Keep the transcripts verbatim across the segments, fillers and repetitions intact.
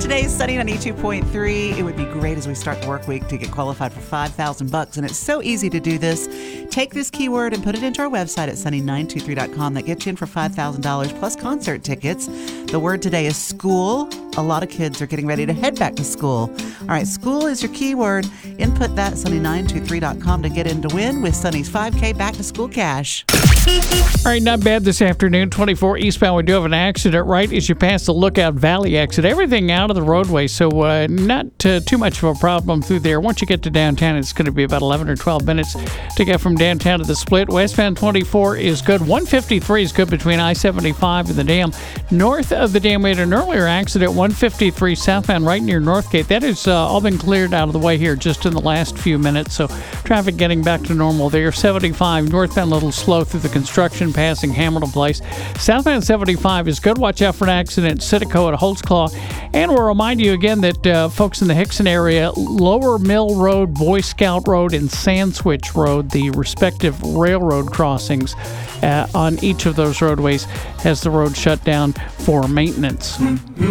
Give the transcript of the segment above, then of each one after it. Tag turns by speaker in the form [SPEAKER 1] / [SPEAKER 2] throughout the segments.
[SPEAKER 1] today is sunny, ninety-two point three. It would be great as we start the work week to get qualified for five thousand bucks, and it's so easy to do this. Take this keyword and put it into our website at sunny nine two three dot com. That gets you in for five thousand dollars plus concert tickets. The word today is school. A lot of kids are getting ready to head back to school. All right, school is your keyword. Input that at sunny nine two three dot com to get in to win with Sunny's five K back to school cash.
[SPEAKER 2] All right, not bad this afternoon. twenty-four eastbound, we do have an accident right as you pass the Lookout Valley exit. Everything out of the roadway, so uh, not uh, too much of a problem through there. Once you get to downtown, it's going to be about eleven or twelve minutes to get from downtown to the split. Westbound twenty-four is good. one fifty-three is good between I seventy-five and the dam. North of the dam, we had an earlier accident, one fifty-three southbound right near Northgate. That has uh, all been cleared out of the way here just in the last few minutes, so traffic getting back to normal there. seventy-five northbound a little slow through the construction passing Hamilton Place. Southbound seventy-five is good. Watch out for an accident at Citico at Holtzclaw. And we'll remind you again that uh, folks in the Hickson area, Lower Mill Road, Boy Scout Road, and Sandswitch Road, the respective railroad crossings uh, on each of those roadways, has the road shut down for maintenance.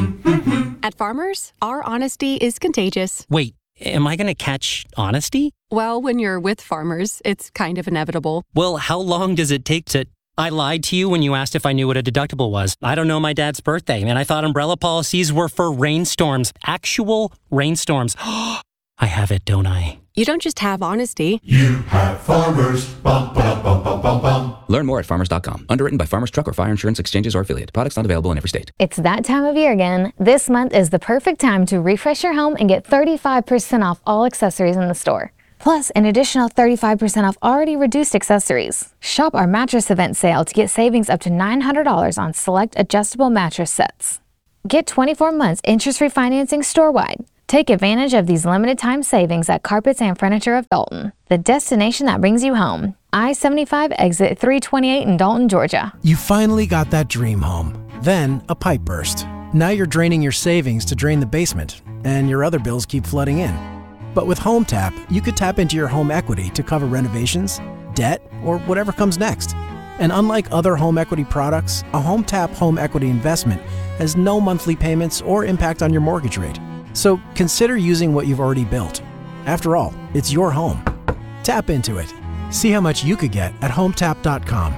[SPEAKER 3] At Farmers, our honesty is contagious.
[SPEAKER 4] Wait, am I going to catch honesty?
[SPEAKER 3] Well, when you're with Farmers, it's kind of inevitable.
[SPEAKER 4] Well, how long does it take to... I lied to you when you asked if I knew what a deductible was. I don't know my dad's birthday, and I thought umbrella policies were for rainstorms. Actual rainstorms. I have it, don't I?
[SPEAKER 3] You don't just have honesty.
[SPEAKER 5] You have Farmers. Bum, bum, bum, bum, bum, bum.
[SPEAKER 6] Learn more at farmers dot com. Underwritten by Farmers Truck or Fire Insurance Exchanges or Affiliate. Products not available in every state.
[SPEAKER 7] It's that time of year again. This month is the perfect time to refresh your home and get thirty-five percent off all accessories in the store. Plus, an additional thirty-five percent off already reduced accessories. Shop our mattress event sale to get savings up to nine hundred dollars on select adjustable mattress sets. Get twenty-four months interest-free financing store-wide. Take advantage of these limited time savings at Carpets and Furniture of Dalton, the destination that brings you home. I seventy-five exit three twenty-eight in Dalton, Georgia.
[SPEAKER 8] You finally got that dream home. Then a pipe burst. Now you're draining your savings to drain the basement, and your other bills keep flooding in. But with HomeTap, you could tap into your home equity to cover renovations, debt, or whatever comes next. And unlike other home equity products, a HomeTap home equity investment has no monthly payments or impact on your mortgage rate. So consider using what you've already built. After all, it's your home. Tap into it. See how much you could get at home tap dot com.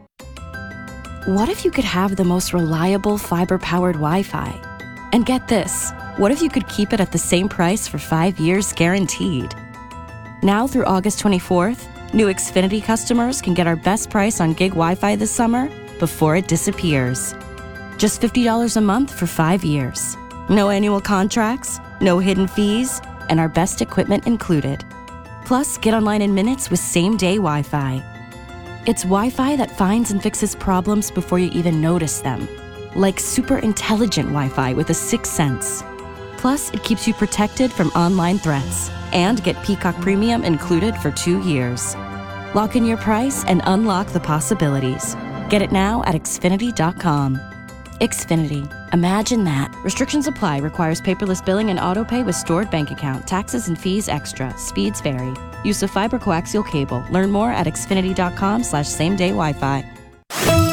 [SPEAKER 9] What if you could have the most reliable fiber-powered Wi-Fi? And get this, what if you could keep it at the same price for five years guaranteed? Now through August twenty-fourth, new Xfinity customers can get our best price on gig Wi-Fi this summer before it disappears. Just fifty dollars a month for five years. No annual contracts, no hidden fees, and our best equipment included. Plus, get online in minutes with same-day Wi-Fi. It's Wi-Fi that finds and fixes problems before you even notice them. Like super intelligent Wi-Fi with a sixth sense. Plus, it keeps you protected from online threats. And get Peacock Premium included for two years. Lock in your price and unlock the possibilities. Get it now at Xfinity dot com. Xfinity. Imagine that. Restrictions apply. Requires paperless billing and auto pay with stored bank account. Taxes and fees extra. Speeds vary. Use of fiber coaxial cable. Learn more at Xfinity dot com slash same day Wi-Fi.